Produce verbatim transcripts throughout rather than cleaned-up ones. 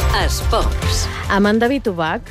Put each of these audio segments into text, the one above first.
Esports. Amb en David Ubach.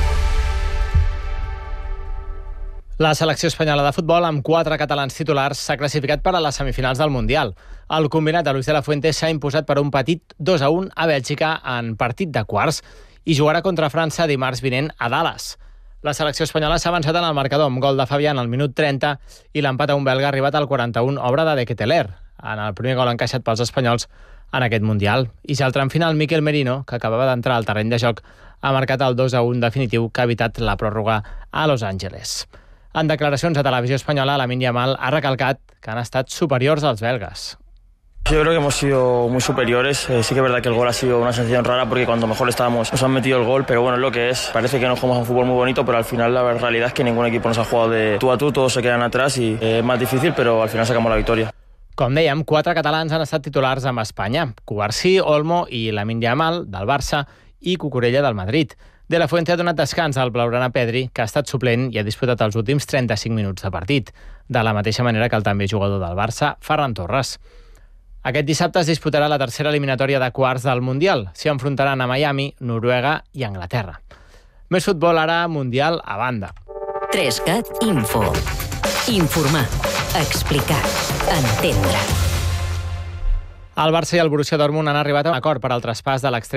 La selecció espanyola de futbol, amb quatre catalans titulars, s'ha classificat per a les semifinals del Mundial. El combinat de Luis de la Fuente s'ha imposat per un petit dos a un a Bèlgica en partit de quarts i jugarà contra França dimarts vinent a Dallas. La selecció espanyola s'ha avançat en el marcador amb gol de Fabián al minut trenta i l'empat a un belga ha arribat al quaranta-u, obra de De Ketelaere, en el primer gol encaixat pels espanyols en aquest Mundial. I ja al tram final, Mikel Merino, que acabava d'entrar al terreny de joc, ha marcat el dos a un definitiu que ha evitat la pròrroga a Los Angeles. En declaracions a Televisió Espanyola, Lamine Yamal ha recalcat que han estat superiors als belgas. Yo creo que hemos sido muy superiores. Eh, sí que es verdad que el gol ha sido una sensación rara porque cuando mejor estábamos nos han metido el gol, pero bueno, es lo que es. Parece que nos jugamos un fútbol muy bonito, pero al final la realidad es que ningún equipo nos ha jugado de tú a tú, todos se quedan atrás y eh, es más difícil, pero al final sacamos la victoria. Com dèiem, quatre catalans han estat titulars amb Espanya: Cubarsí, Olmo i Lamine Yamal, del Barça, i Cucurella, del Madrid. De la Fuente ha donat descans al blaugrana Pedri, que ha estat suplent i ha disputat els últims trenta-cinc minuts de partit, de la mateixa manera que el també jugador del Barça, Ferran Torres. Aquest dissabte es disputarà la tercera eliminatòria de quarts del Mundial. S'hi enfrontaran a Miami, Noruega i Anglaterra. Més futbol ara, Mundial a banda. Trescat Info. Informar, explicar, entendre. El Barça i el Borussia Dortmund han arribat a un acord per al traspàs de l'extrem